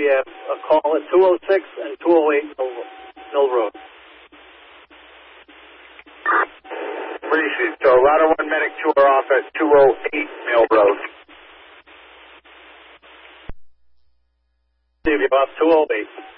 have a call at 206 and 208 Mill Road. Appreciate it. So Ladder 1 Medic 2 are off at 208 Mill Road. Steve, you're off 208.